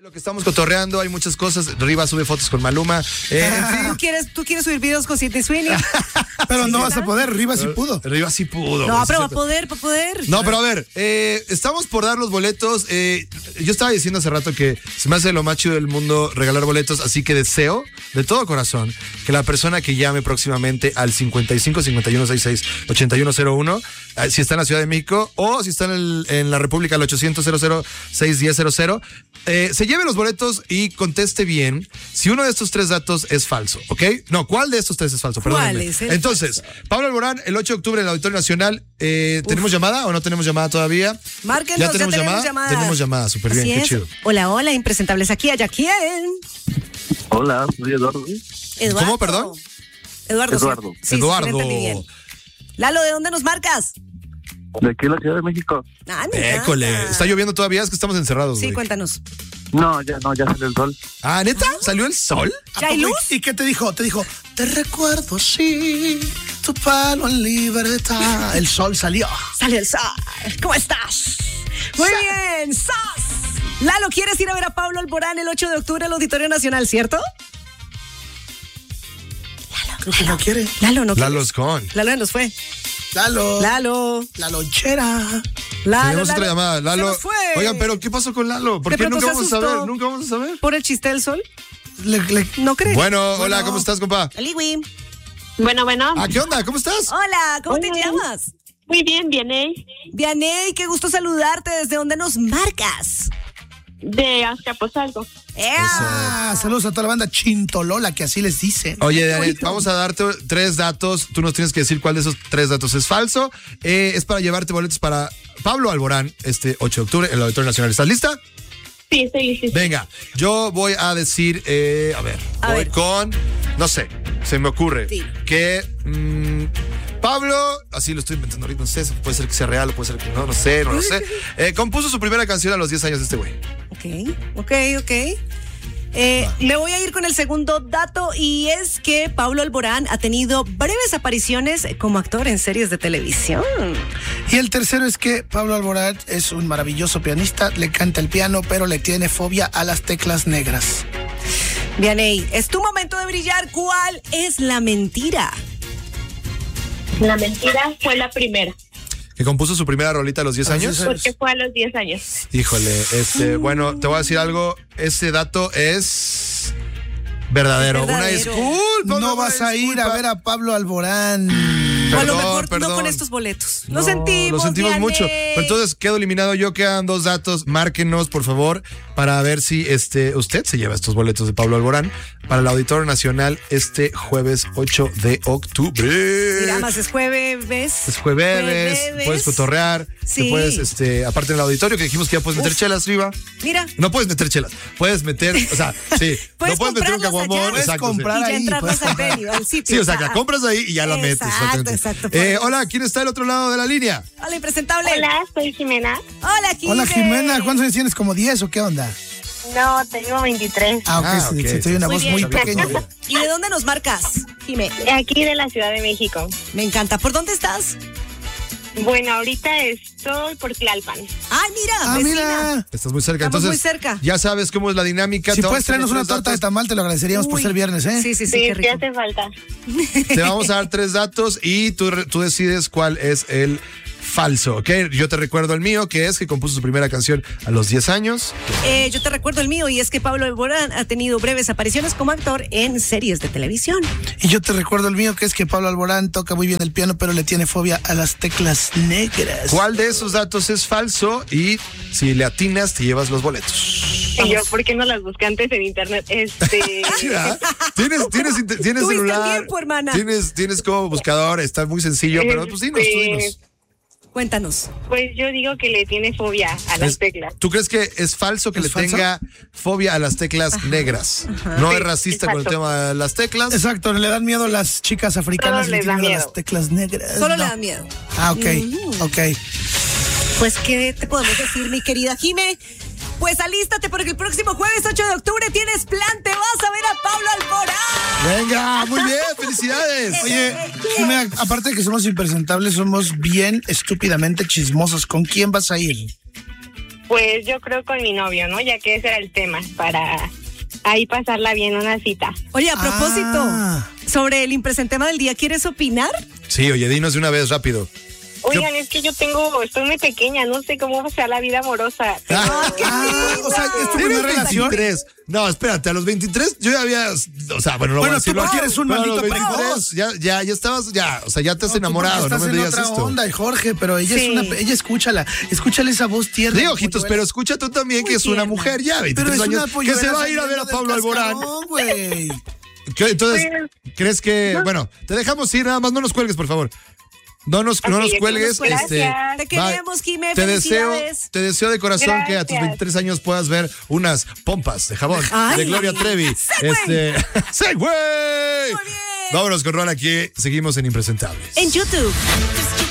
Lo que estamos cotorreando, hay muchas cosas. Riva sube fotos con Maluma. En fin. ¿Tú quieres subir videos con Sidney Sweeney? Pero no vas a poder, Riva sí pudo. Riva sí pudo. No, pero va a poder. No, pero a ver, estamos por dar los boletos. Yo estaba diciendo hace rato que se me hace lo más chido del mundo regalar boletos, así que deseo de todo corazón que la persona que llame próximamente al 55 51 66 8101, si está en la Ciudad de México o si está en la República al 800 00 610 00, se lleve los boletos y conteste bien si uno de estos tres datos es falso, ¿ok? No, ¿cuál de estos tres es falso? Perdónenme. Entonces, falso? Pablo Alborán, el 8 de octubre en el Auditorio Nacional. ¿Tenemos llamada o no tenemos llamada todavía? Márquenos, ¿Ya tenemos llamada? Tenemos llamada, súper bien, qué chido. Hola, impresentables aquí, allá, ¿quién? Hola, soy Eduardo. ¿Cómo, perdón? Eduardo. Sí, Eduardo. Sí, Lalo, ¿de dónde nos marcas? De aquí en la Ciudad de México. École, ¿está lloviendo todavía? Es que estamos encerrados, Sí, güey. cuéntanos. No, ya salió el sol. Ah, ¿neta? ¿Salió el sol? ¿Ya hay luz? ¿Y qué te dijo? Te dijo, te recuerdo, sí, tu palo en libertad. El sol salió. Salió el sol. ¿Cómo estás? Muy bien, ¡sos! Lalo, ¿quieres ir a ver a Pablo Alborán el 8 de octubre al Auditorio Nacional, cierto? Creo que no quiere. Lalo, no. Lalo es con. Lalo nos fue. Lalo. La lonchera. Tenemos otra llamada. Lalo. Se nos fue. Oigan, pero ¿qué pasó con Lalo? ¿Por qué nunca vamos a saber? ¿Nunca vamos a saber? ¿Por el chiste del sol? No creo. Bueno, hola, ¿cómo estás, compa? Aliwi. Bueno. ¿Qué onda? ¿Cómo estás? Hola, ¿cómo te llamas? Muy bien, Vianey. Vianey, qué gusto saludarte. ¿Desde dónde nos marcas? De Azcapotzalco. Saludos a toda la banda Chintolola, que así les dicen. Oye, Daniel, vamos a darte tres datos. Tú nos tienes que decir cuál de esos tres datos es falso. Es para llevarte boletos para Pablo Alborán este 8 de octubre en el Auditorio Nacional. ¿Estás lista? Sí, estoy lista. Venga, yo voy a decir, voy con, no sé, se me ocurre que Pablo, así lo estoy inventando ahorita, no sé, puede ser que sea real o puede ser que no lo sé. Compuso su primera canción a los 10 años de este güey. Ok. Me voy a ir con el segundo dato y es que Pablo Alborán ha tenido breves apariciones como actor en series de televisión. Y el tercero es que Pablo Alborán es un maravilloso pianista, le canta el piano, pero le tiene fobia a las teclas negras. Vianey, es tu momento de brillar. ¿Cuál es la mentira? La mentira fue la primera. ¿Que compuso su primera rolita a los 10 años? Porque fue a los 10 años. Híjole, bueno, te voy a decir algo. Ese dato es verdadero. Una disculpa. No vas a ir a ver a Pablo Alborán. O a lo mejor no con estos boletos. Lo sentimos Vianey. Mucho. Pero entonces quedo eliminado yo. Quedan dos datos. Márquenos, por favor, para ver si usted se lleva estos boletos de Pablo Alborán para el Auditorio Nacional este jueves 8 de octubre. Mira, más es jueves. Es jueves. Puedes cotorrear. Sí. Puedes, aparte en el auditorio que dijimos que ya puedes meter chelas, Riva. Mira. No puedes meter chelas. Puedes meter, sí. No puedes meter un caguamón. Puedes comprar y ya ahí. entrarnos al venue, al sitio. Sí, o sea, que la compras ahí y ya la metes. Exacto. Hola, ¿quién está del otro lado de la línea? Hola, impresentable. Hola, soy Jimena. Hola, Jimena. ¿Cuántos años tienes? ¿Como 10 o qué onda? No, tengo 23. Ok. Soy una voz muy pequeña. ¿Y de dónde nos marcas, Jimé? Aquí de la Ciudad de México. Me encanta. ¿Por dónde estás? Bueno, ahorita estoy por Tlalpan. Mira, vecina. Estás muy cerca. Estamos entonces, muy cerca. Ya sabes cómo es la dinámica. Si puedes traernos una torta de tamal, te lo agradeceríamos por ser viernes, ¿eh? Sí, Sí, qué rico. te hace falta. Te vamos a dar tres datos y tú decides cuál es el falso, ¿ok? Yo te recuerdo el mío, que es que compuso su primera canción a los 10 años. Yo te recuerdo el mío y es que Pablo Alborán ha tenido breves apariciones como actor en series de televisión. Y yo te recuerdo el mío, que es que Pablo Alborán toca muy bien el piano, pero le tiene fobia a las teclas negras. ¿Cuál de esos datos es falso? Y si le atinas, te llevas los boletos. Y yo, ¿por qué no las busqué antes en internet? ¿Tienes celular? Tiempo, hermana. Tienes como buscador, está muy sencillo, pero pues dinos, tú dinos. Cuéntanos. Pues yo digo que le tiene fobia a las teclas. ¿Tú crees que es falso que le tenga fobia a las teclas negras? No es racista con el tema de las teclas. Exacto, le dan miedo a las chicas africanas, le tienen miedo a las teclas negras. Solo le dan miedo. Ok. Pues, ¿qué te podemos decir, mi querida Jime? Pues alístate porque el próximo jueves 8 de octubre tienes plan, te vas a ver a Pablo Alborán. Venga, muy bien, felicidades. Oye, Jimena, aparte de que somos impresentables, somos bien estúpidamente chismosos. ¿Con quién vas a ir? Pues yo creo con mi novio, ¿no? Ya que ese era el tema, para ahí pasarla bien una cita. Oye, a propósito, sobre el impresentema del día, ¿quieres opinar? Sí, oye, dinos de una vez, rápido. Oigan, es que estoy muy pequeña, no sé cómo sea la vida amorosa. o sea, ¿es tu primera relación? 23. No, espérate, a los 23 yo ya había, o sea, bueno, no voy a Bueno, tú decirlo. porque eres un Pero a los maldito 23 precoz. ya estabas, o sea, ya te has Tú enamorado, porque no me estás en digas otra esto. onda, Jorge, pero ella Sí. ella escúchala esa voz tierna. Sí, ojitos, pero escucha tú también Muy que es una tierna. mujer ya, 23 pero es años, una que polluela se va a ir a ver a saliendo Pablo del Alborán. cascarón, güey. Entonces, ¿crees que, bueno, te dejamos ir, nada más no nos cuelgues, por favor? No nos cuelgues. Gracias. Te queremos, Jimé, te felicidades. deseo de corazón que a tus Gracias. 23 años puedas ver unas pompas de jabón Ay. de Gloria Trevi. ¡Segway! Muy bien. Vámonos con Ron aquí. Seguimos en Impresentables. En YouTube.